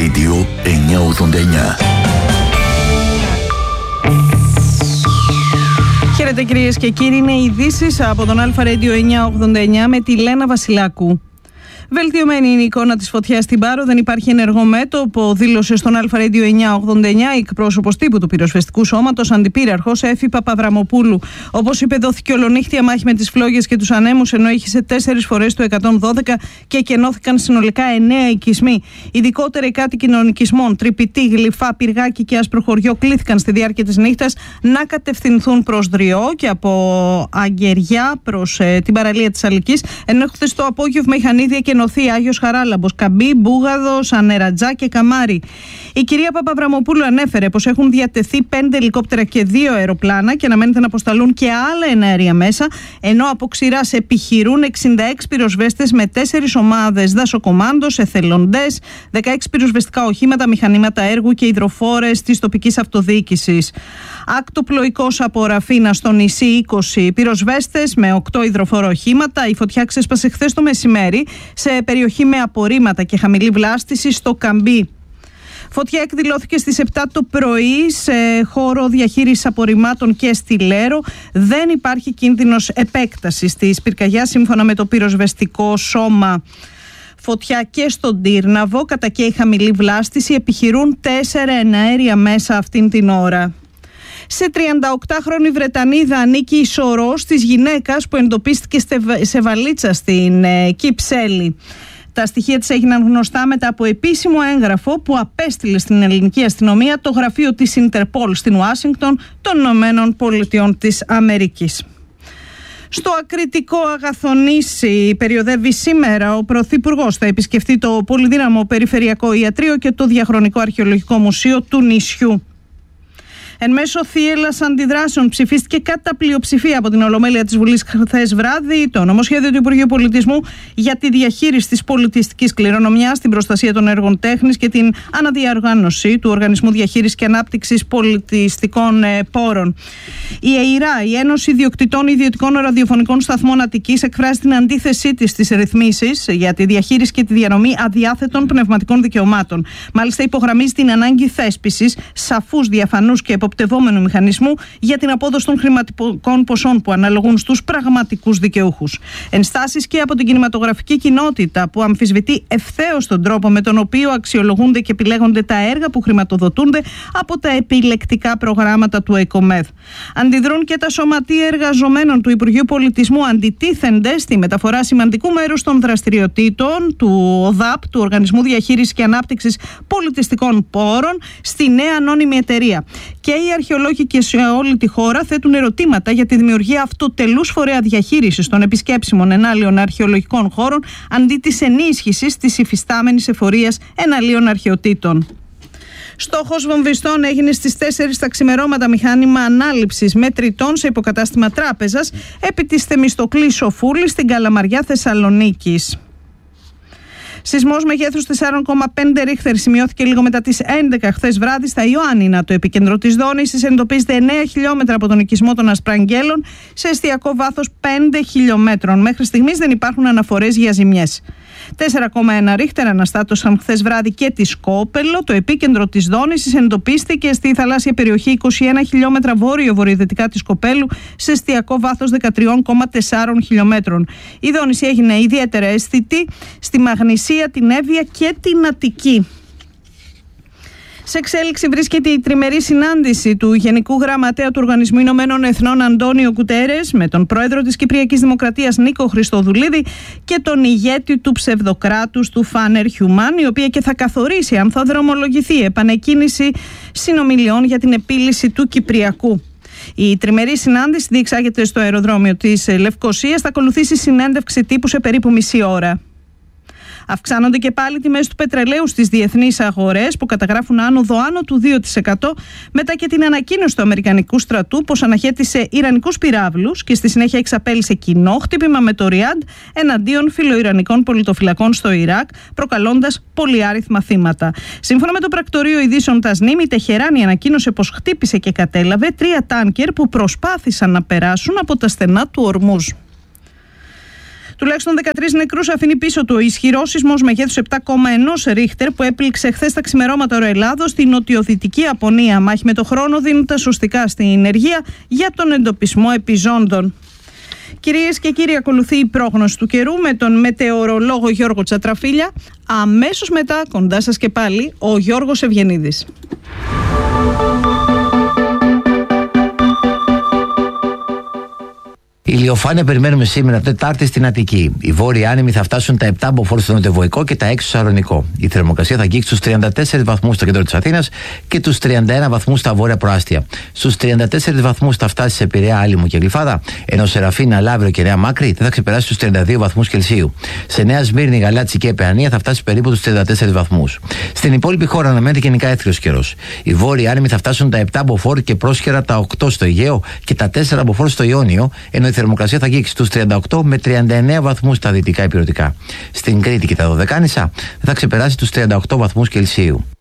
Radio 989. Χαίρετε κυρίες και κύριοι, είναι οι ειδήσεις από τον Αλφα Radio 989 με τη Λένα Βασιλάκου. Βελτιωμένη είναι η εικόνα της φωτιάς στην Πάρο, δεν υπάρχει ενεργό μέτωπο, δήλωσε στον Αλφα Radio 989 η εκπρόσωπος τύπου του πυροσβεστικού σώματος, αντιπύραρχος Έφη Παπαβραμοπούλου. Όπως είπε, δόθηκε ολονύχτια μάχη με τις φλόγες και τους ανέμους, ενώ ήχησε 4 φορές το 112 και κενώθηκαν συνολικά 9 οικισμοί. Ειδικότερα οι κάτοικοι των οικισμών Τρυπητή, Γλυφά, Πυργάκι και Άσπροχωριό κλήθηκαν στη διάρκεια της νύχτας να κατευθυνθούν προς Δριό και από Αγγεριά προς την παραλία της Αλικής, ενώ χθες το απόγευμα είχαν ήδη ενωθεί Άγιος Χαράλαμπος, Καμπή, Μπούγαδος, Ανερατζά και Καμάρι. Η κυρία Παπαβραμοπούλου ανέφερε πως έχουν διατεθεί 5 ελικόπτερα και 2 αεροπλάνα και αναμένεται να αποσταλούν και άλλα εναέρια μέσα, ενώ από ξηράς επιχειρούν 66 πυροσβέστες με 4 ομάδες δασοκομάντος, εθελοντές, 16 πυροσβεστικά οχήματα, μηχανήματα έργου και υδροφόρες της τοπικής αυτοδιοίκησης. Ακτοπλοϊκός από Ραφίνα στο νησί, 20 πυροσβέστες με 8 υδροφόρο οχήματα. Η φωτιά ξέσπασε χθες το μεσημέρι σε περιοχή με απορρίμματα και χαμηλή βλάστηση στο Καμπί. Φωτιά εκδηλώθηκε στις 7 το πρωί σε χώρο διαχείρισης απορριμμάτων και στη Λέρο. Δεν υπάρχει κίνδυνος επέκτασης της πυρκαγιάς σύμφωνα με το πυροσβεστικό σώμα. Φωτιά και στον Τύρναβο, κατά και η χαμηλή βλάστηση, επιχειρούν 4 εναέρια μέσα αυτήν την ώρα. Σε 38χρονη Βρετανίδα ανήκει η σωρός της γυναίκας που εντοπίστηκε σε βαλίτσα στην Κυψέλη. Τα στοιχεία της έγιναν γνωστά μετά από επίσημο έγγραφο που απέστειλε στην ελληνική αστυνομία το γραφείο της Ιντερπολ στην Ουάσιγκτον των Ηνωμένων Πολιτειών της Αμερικής. Στο Ακριτικό Αγαθονήσι περιοδεύει σήμερα ο Πρωθυπουργός. Θα επισκεφτεί το πολυδύναμο Περιφερειακό Ιατρείο και το Διαχρονικό Αρχαιολογικό Μουσείο του νησιού. Εν μέσω θύελλας αντιδράσεων ψηφίστηκε κατά πλειοψηφία από την Ολομέλεια της Βουλής χθες βράδυ το νομοσχέδιο του Υπουργείου Πολιτισμού για τη διαχείριση της πολιτιστικής κληρονομιάς, την προστασία των έργων τέχνης και την αναδιαργάνωση του Οργανισμού Διαχείρισης και Ανάπτυξης Πολιτιστικών Πόρων. Η ΕΙΡΑ, η Ένωση Ιδιοκτητών Ιδιωτικών Ραδιοφωνικών Σταθμών Αττικής, εκφράζει την αντίθεσή της στις ρυθμίσεις για τη διαχείριση και τη διανομή αδιάθετων πνευματικών δικαιωμάτων. Μάλιστα, υπογραμμίζει την ανάγκη θέσπισης σαφούς, διαφανούς και εποπτευόμενου μηχανισμού για την απόδοση των χρηματικών ποσών που αναλογούν στους πραγματικούς δικαιούχους. Ενστάσεις και από την κινηματογραφική κοινότητα που αμφισβητεί ευθέως τον τρόπο με τον οποίο αξιολογούνται και επιλέγονται τα έργα που χρηματοδοτούνται από τα επιλεκτικά προγράμματα του ΕΚΟΜΕΔ. Αντιδρούν και τα σωματεία εργαζομένων του Υπουργείου Πολιτισμού, αντιτίθενται στη μεταφορά σημαντικού μέρους των δραστηριοτήτων του ΟΔΑΠ, του Οργανισμού Διαχείρισης και Ανάπτυξης Πολιτιστικών Πόρων, στη νέα ανώνυμη εταιρεία. Και οι αρχαιολόγοι και σε όλη τη χώρα θέτουν ερωτήματα για τη δημιουργία αυτοτελούς φορέα διαχείρισης των επισκέψιμων ενάλειων αρχαιολογικών χώρων αντί της ενίσχυσης της υφιστάμενης εφορίας εναλείων αρχαιοτήτων. Στόχος βομβιστών έγινε στις 4 τα ξημερώματα μηχάνημα ανάληψης μετρητών σε υποκατάστημα τράπεζας επί της Θεμιστοκλή Σοφούλη στην Καλαμαριά Θεσσαλονίκης. Σεισμός μεγέθους 4,5 ρίχτερ σημειώθηκε λίγο μετά τις 11 χθες βράδυ στα Ιωάννινα. Το επίκεντρο της δόνησης εντοπίζεται 9 χιλιόμετρα από τον οικισμό των Ασπραγγέλων σε εστιακό βάθος 5 χιλιόμετρων. Μέχρι στιγμής δεν υπάρχουν αναφορές για ζημιές. 4,1 ρίχτερ αναστάτωσαν χθες βράδυ και τη Σκόπελο. Το επίκεντρο της δόνησης εντοπίστηκε στη θαλάσσια περιοχή 21 χιλιόμετρα βόρειο-βορειοδυτικά της Σκοπέλου σε εστιακό βάθος 13,4 χιλιόμετρων. Η δόνηση έγινε ιδιαίτερα αισθητή στη Μαγνησία, την Εύβοια και την Αττική. Σε εξέλιξη βρίσκεται η τριμερή συνάντηση του Γενικού Γραμματέα του Οργανισμού Ηνωμένων Εθνών Αντώνιο Κουτέρες με τον πρόεδρο της Κυπριακής Δημοκρατίας Νίκο Χριστοδουλίδη και τον ηγέτη του ψευδοκράτους του Φάνερ Χιουμάν, η οποία και θα καθορίσει αν θα δρομολογηθεί επανεκκίνηση συνομιλιών για την επίλυση του Κυπριακού. Η τριμερή συνάντηση διεξάγεται στο αεροδρόμιο της Λευκωσίας. Θα ακολουθήσει συνέντευξη τύπου σε περίπου μισή ώρα. Αυξάνονται και πάλι τιμές του πετρελαίου στις διεθνείς αγορές που καταγράφουν άνοδο άνω του 2% μετά και την ανακοίνωση του Αμερικανικού στρατού πως αναχέτησε Ιρανικούς πυράβλους και στη συνέχεια εξαπέλυσε κοινό χτύπημα με το Ριάντ εναντίον φιλοϊρανικών πολιτοφυλακών στο Ιράκ, προκαλώντας πολυάριθμα θύματα. Σύμφωνα με το πρακτορείο ειδήσεων Τασνίμ, η Τεχεράνη ανακοίνωσε πως χτύπησε και κατέλαβε 3 τάνκερ που προσπάθησαν να περάσουν από τα στενά του Ορμούζ. Τουλάχιστον 13 νεκρούς αφήνει πίσω του ο ισχυρός σεισμός μεγέθους 7,1 ρίχτερ που έπληξε χθες τα ξημερώματα Ροελάδος στη νοτιοδυτική Απονία. Μάχη με το χρόνο δίνουν τα σωστικά στην ενεργεία για τον εντοπισμό επιζώντων. Κυρίες και κύριοι, ακολουθεί η πρόγνωση του καιρού με τον μετεωρολόγο Γιώργο Τσατραφίλια. Αμέσως μετά, κοντά σας και πάλι, ο Γιώργος Ευγενίδης. Ηλιοφάνεια περιμένουμε σήμερα Τετάρτη στην Αττική. Οι βόρειοι άνεμοι θα φτάσουν τα 7 μποφόρ στο νοτιοβοϊκό και τα 6 στο Σαρονικό. Η θερμοκρασία θα αγγίξει στους 34 βαθμούς στο κέντρο της Αθήνας και τους 31 βαθμούς στα βόρεια προάστια. Στους 34 βαθμούς θα φτάσει σε Πειραιά, Άλυμο και Γλυφάδα, ενώ Σεραφίνα, Λαύριο και Νέα Μάκρη δεν θα ξεπεράσει τους 32 βαθμούς Κελσίου. Σε Νέα Σμύρνη, Γαλάτσι και Επεανία θα φτάσει περίπου τους 34 βαθμούς. Στην υπόλοιπη χώρα αναμένεται γενικά έθριος καιρός. Οι βόρειοι άνεμοι θα φτάσουν τα 7 μποφόρ και πρόσχερα τα 8 στο Αιγαίο και τα 4 μποφόρ στο Ιόνιο, ενώ η θερμοκρασία θα αγγίξει στους 38 με 39 βαθμούς στα δυτικά ηπειρωτικά. Στην Κρήτη και τα Δωδεκάνησα δεν θα ξεπεράσει τους 38 βαθμούς Κελσίου.